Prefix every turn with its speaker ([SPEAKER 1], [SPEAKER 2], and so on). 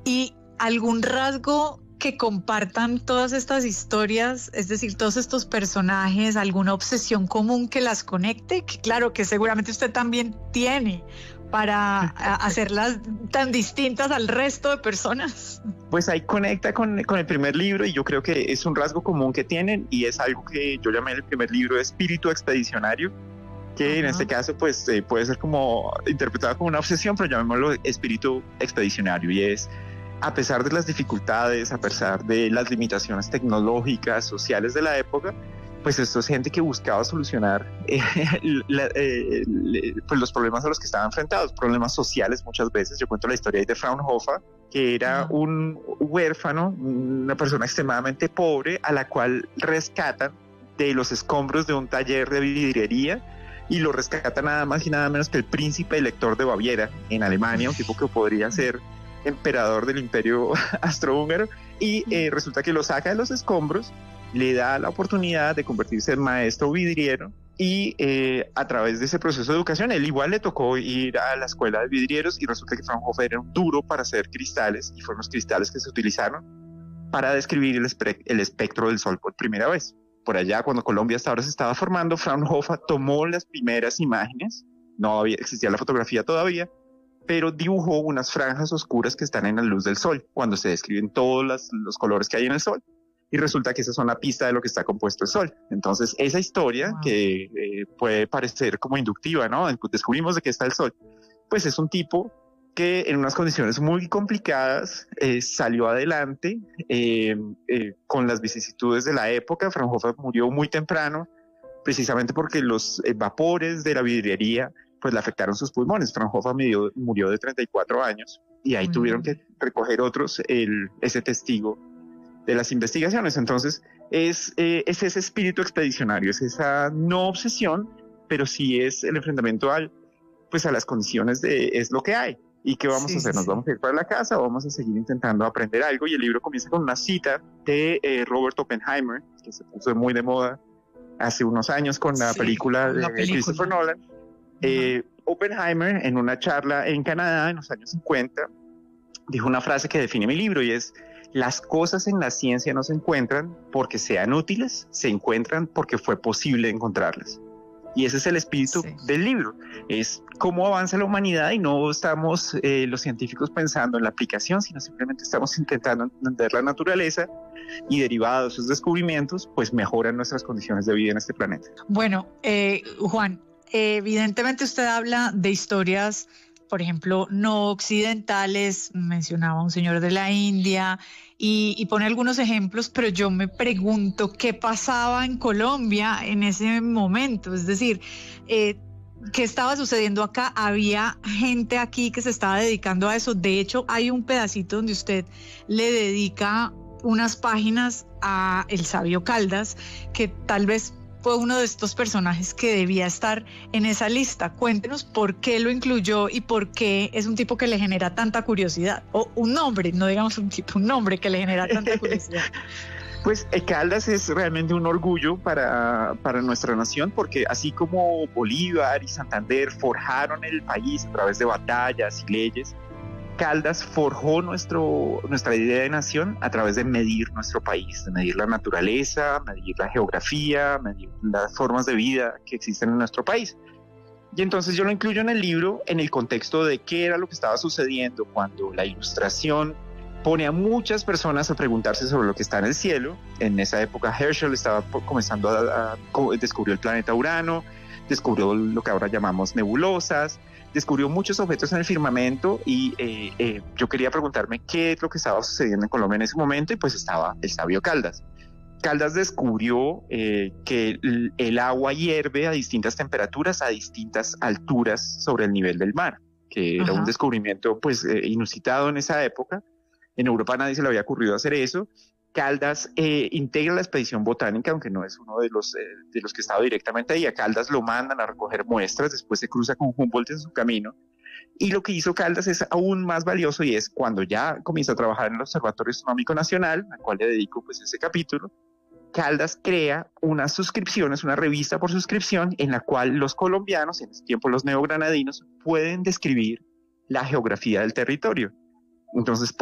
[SPEAKER 1] ¿Y algún rasgo que compartan todas estas historias, es decir, todos estos personajes, alguna obsesión común que las conecte? Que claro, que seguramente usted también tiene para hacerlas tan distintas al resto de personas.
[SPEAKER 2] Pues ahí conecta con el primer libro, y yo creo que es un rasgo común que tienen, y es algo que yo llamé el primer libro espíritu expedicionario, que en este caso pues puede ser como interpretado como una obsesión, pero llamémoslo espíritu expedicionario, y es: a pesar de las dificultades, a pesar de las limitaciones tecnológicas, sociales de la época, pues esto es gente que buscaba solucionar pues los problemas a los que estaban enfrentados, problemas sociales muchas veces. Yo cuento la historia de Fraunhofer, que era un huérfano, una persona extremadamente pobre, a la cual rescatan de los escombros de un taller de vidriería, y lo rescata nada más y nada menos que el príncipe elector de Baviera en Alemania, un tipo que podría ser emperador del imperio austrohúngaro, y resulta que lo saca de los escombros, le da la oportunidad de convertirse en maestro vidriero, y a través de ese proceso de educación, él igual le tocó ir a la escuela de vidrieros, y resulta que Fraunhofer era un duro para hacer cristales, y fueron los cristales que se utilizaron para describir el espectro del Sol por primera vez. Por allá, cuando Colombia hasta ahora se estaba formando, Fraunhofer tomó las primeras imágenes, no existía la fotografía todavía, pero dibujó unas franjas oscuras que están en la luz del sol, cuando se describen todos los colores que hay en el sol, y resulta que esas son la pista de lo que está compuesto el sol. Entonces, esa historia, que puede parecer como inductiva, ¿no? Descubrimos de qué está el sol, pues es un tipo que en unas condiciones muy complicadas salió adelante con las vicisitudes de la época. Fraunhofer murió muy temprano, precisamente porque los vapores de la vidriería pues le afectaron sus pulmones. Fraunhofer murió de 34 años, y ahí tuvieron que recoger otros ese testigo de las investigaciones. Entonces es ese espíritu expedicionario, es esa no obsesión, pero sí es el enfrentamiento a las condiciones de es lo que hay. ¿Y qué vamos a hacer? ¿Nos vamos a ir para la casa o vamos a seguir intentando aprender algo? Y el libro comienza con una cita de Robert Oppenheimer, que se puso muy de moda hace unos años con la película de Christopher Nolan. Oppenheimer, en una charla en Canadá en los años 50, dijo una frase que define mi libro, y es: las cosas en la ciencia no se encuentran porque sean útiles, se encuentran porque fue posible encontrarlas. Y ese es el espíritu del libro, es cómo avanza la humanidad, y no estamos los científicos pensando en la aplicación, sino simplemente estamos intentando entender la naturaleza, y derivado de sus descubrimientos, pues mejoran nuestras condiciones de vida en este planeta.
[SPEAKER 1] Bueno, Juan, evidentemente usted habla de historias, por ejemplo, no occidentales, mencionaba un señor de la India, y pone algunos ejemplos, pero yo me pregunto qué pasaba en Colombia en ese momento. Es decir, ¿qué estaba sucediendo acá? Había gente aquí que se estaba dedicando a eso. De hecho, hay un pedacito donde usted le dedica unas páginas a el sabio Caldas, que tal vez fue uno de estos personajes que debía estar en esa lista. Cuéntenos por qué lo incluyó y por qué es un tipo que le genera tanta curiosidad. O un nombre, no digamos un tipo, un nombre que le genera tanta curiosidad.
[SPEAKER 2] Pues Caldas es realmente un orgullo para nuestra nación, porque así como Bolívar y Santander forjaron el país a través de batallas y leyes, Caldas forjó nuestra idea de nación a través de medir nuestro país, de medir la naturaleza, medir la geografía, medir las formas de vida que existen en nuestro país. Y entonces yo lo incluyo en el libro en el contexto de qué era lo que estaba sucediendo cuando la Ilustración pone a muchas personas a preguntarse sobre lo que está en el cielo. En esa época Herschel estaba comenzando descubrió el planeta Urano, descubrió lo que ahora llamamos nebulosas, descubrió muchos objetos en el firmamento, y yo quería preguntarme qué es lo que estaba sucediendo en Colombia en ese momento, y pues estaba el sabio Caldas. Caldas descubrió que el agua hierve a distintas temperaturas, a distintas alturas sobre el nivel del mar, que era un descubrimiento pues inusitado en esa época. En Europa nadie se le había ocurrido hacer eso. Caldas integra la expedición botánica, aunque no es uno de los que estaba directamente ahí. A Caldas lo mandan a recoger muestras, después se cruza con Humboldt en su camino. Y lo que hizo Caldas es aún más valioso, y es cuando ya comienza a trabajar en el Observatorio Astronómico Nacional, al cual le dedico pues ese capítulo. Caldas crea unas suscripciones, una revista por suscripción, en la cual los colombianos, en ese tiempo los neogranadinos, pueden describir la geografía del territorio. Entonces,